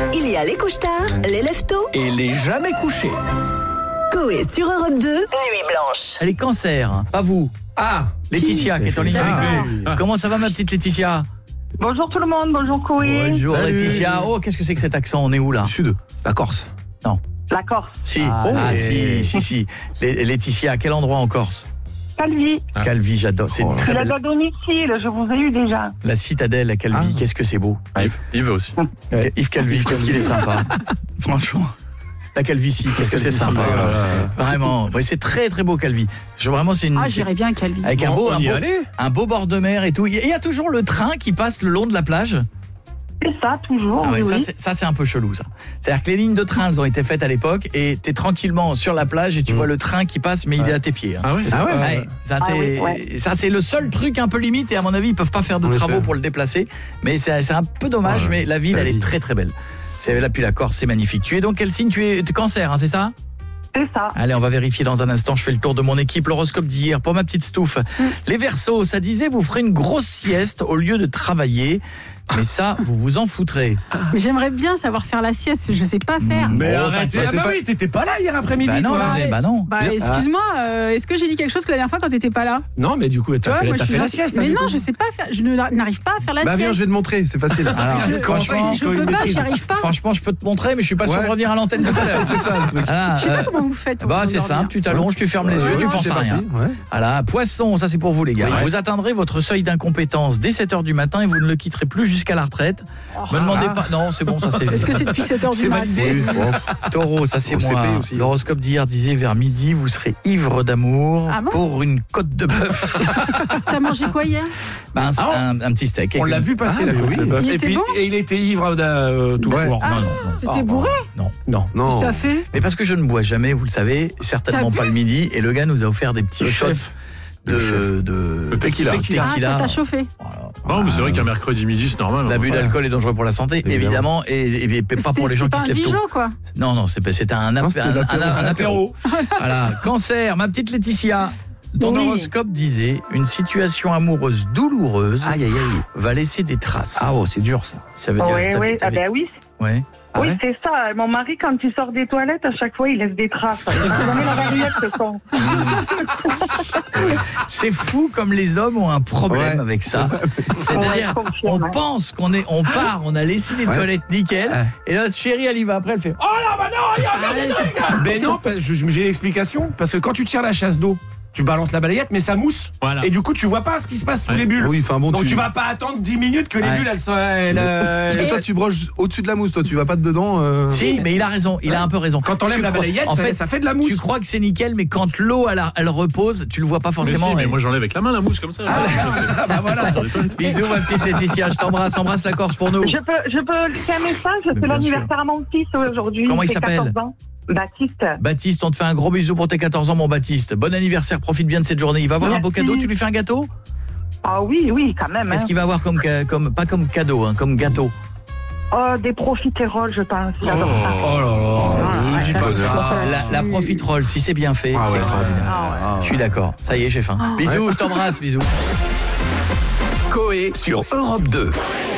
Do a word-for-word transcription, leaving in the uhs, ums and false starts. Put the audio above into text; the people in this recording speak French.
Il y a les couche-tard, les lève-tôt Et les jamais couchés. Coé sur Europe deux, Nuit Blanche. Allez, cancer, pas vous. Ah, Laetitia qui est en ligne Ah. avec nous. Comment ça va ma petite Laetitia? Bonjour tout le monde, bonjour Coé. Bonjour Salut. Laetitia. Oh, qu'est-ce que c'est que cet accent? On est où là? Sud. la Corse. La Corse, Si, Ah, ah, et- si, si, si. Lé- Laetitia, à quel endroit en Corse? Calvi. Ah. Calvi, j'adore. C'est Oh une là très La belle. date domicile, je vous ai eu déjà. La citadelle à Calvi, Ah. qu'est-ce que c'est beau. Yves, Yves aussi. Ouais, Yves Calvi, qu'est-ce qu'il est sympa. Franchement. La calvitie, qu'est-ce que c'est sympa. Vraiment. Ouais, c'est très très beau Calvi. Je, vraiment, c'est une. Ah, c'est- j'irais bien à Calvi. Avec un Bon, beau, on un, y beau, allait. un beau bord de mer et tout. Il y a- il y a toujours le train qui passe le long de la plage. C'est ça, toujours, Ah ouais, oui, ça, oui. c'est, ça c'est un peu chelou ça. C'est-à-dire que les lignes de train elles ont été faites à l'époque et t'es tranquillement sur la plage et tu vois le train qui passe mais il est à tes pieds. hein. Ah oui. Ah ouais. Ouais, ça, Ah c'est, oui, ouais. ça c'est le seul truc un peu limite et à mon avis ils peuvent pas faire de En travaux effet. pour le déplacer. Mais c'est, c'est un peu dommage, Ouais. mais la ville La elle est ville. très très belle. C'est là puis la Corse c'est magnifique. Tu es donc quel signe? Tu es tu es cancer, hein, c'est ça? C'est ça. Allez, on va vérifier dans un instant. Je fais le tour de mon équipe. L'horoscope d'hier pour ma petite Stouff. Les Verseaux, ça disait vous ferez une grosse sieste au lieu de travailler. Mais ça, vous vous en foutrez. Mais j'aimerais bien savoir faire la sieste, je sais pas faire. Mais Oh, arrête, t'inquiète. ah bah oui, t'étais pas là hier après-midi, Bah non, toi. je faisais- bah non. Bah excuse-moi, euh, est-ce que j'ai dit quelque chose que la dernière fois quand t'étais pas là? Non, mais du coup, Tu t'as vois, fait, moi, t'as je suis fait la gentille. sieste. Mais hein, du non, coup. je sais pas faire, je ne- n'arrive pas à faire la Bah viens, sieste. je vais te montrer, c'est facile. Alors, Je, franchement, je peux pas, j'arrive pas. franchement, je peux te montrer, mais je suis pas sûr Ouais. de revenir à l'antenne tout à l'heure. C'est ça le truc. Voilà, Je sais euh, pas comment vous faites. pour bah vous c'est endormir. simple, tu t'allonges, tu fermes les yeux, tu Ouais, penses c'est à rien. parti, ouais. Voilà, Poisson, ça c'est pour vous les gars. Ouais. Vous atteindrez votre seuil d'incompétence dès sept heures du matin et vous ne le quitterez plus jusqu'à la retraite. Me demandez Ah. pas. Non, c'est bon, ça c'est. Est-ce que c'est depuis sept heures C'est du mat? validé. Oui, bon. Taureau, ça c'est Au moi. C P aussi. L'horoscope d'hier disait vers midi, vous serez ivre d'amour Ah bon pour une côte de bœuf. T'as mangé quoi hier? Bah, un, Ah, un- un petit steak. On avec l'a une- vu passer Ah, la mais côte oui. de bœuf. Il Et était puis, bon et il était ivre euh, tout Ouais. court. Ah, Non, non, t'étais non. bourré? Non. Non. Non. Qu'est-ce que t'as fait? Mais parce que je ne bois jamais, vous le savez, certainement T'as pas bu le midi. Et le gars nous a offert des petits Le shots chef. de, Le chef. de Le tequila. tequila. Ah, ça t'a chauffé. Non, mais c'est vrai qu'un mercredi midi, c'est normal. L'abus hein. d'alcool est dangereux pour la santé, évidemment, Évidemment. et, et- et pas C'était- pour les gens c'était qui pas se un lèvent tôt. Dijon, quoi. Non, non, c'est pas- c'était un, ap- Non, c'était un, l'apéro. un- un apéro. Apéro. Voilà, cancer, ma petite Laetitia. Ton Oui. horoscope disait une situation amoureuse douloureuse Aïe, aïe, aïe. va laisser des traces. Ah, oh, c'est dur, ça. Ça veut dire Oui, t'as- oui, t'as- ah ben oui. ouais. Ah oui, ouais c'est ça. Mon mari, quand il sort des toilettes, à chaque fois, il laisse des traces. Il faut jamais la variette, ce con. C'est fou comme les hommes ont un problème Ouais. avec ça. C'est-à-dire, Ouais, je on confirme, ouais. pense qu'on est, on part, on a laissé les Ouais. toilettes nickel, Ouais. et notre chérie, elle y va après, elle fait, oh là, bah non, il y a encore des trucs. Mais non, parce- je- j'ai l'explication. Parce que quand tu tires la chasse d'eau, tu balances la balayette, mais ça mousse. Voilà. Et du coup, tu vois pas ce qui se passe sous Ouais. les bulles. Oui, enfin bon, Donc tu... tu vas pas attendre dix minutes que les Ouais. bulles, elles soient... elles, euh, Parce que toi, tu broches au-dessus de la mousse, toi, tu vas pas dedans. euh, Si, mais il a raison, il a un peu raison. Quand t'enlèves Tu la crois- balayette, en ça, fait, ça fait de la mousse. tu crois que c'est nickel, mais quand l'eau elle, elle repose, tu le vois pas Mais forcément. si, mais et- moi j'enlève avec la main la mousse comme ça. Ah, bah voilà. Sur les toilettes. Bisous ma petite Laetitia, je t'embrasse, embrasse la Corse pour nous. Je peux, je peux laisser un message. C'est bien l'anniversaire à mon fils aujourd'hui. Comment il fait s'appelle quatorze ans. Baptiste. Baptiste, on te fait un gros bisou pour tes quatorze ans mon Baptiste. Bon anniversaire, profite bien de cette journée. Il va avoir un beau Merci. cadeau, tu lui fais un gâteau? Ah oui, oui, quand même. Qu'est-ce Hein. qu'il va avoir comme, ca- comme pas comme cadeau, hein, comme gâteau? Oh, des profiteroles, je pense. J'adore ça. Oh là là. ouais, dis ça, pas c'est ça. sûr. La, la profiterole, si c'est bien fait, Ah c'est ouais. extraordinaire. Ah ouais. Je suis d'accord. Ça y est, j'ai faim. Bisous, je t'embrasse, bisous. Coé sur Europe deux.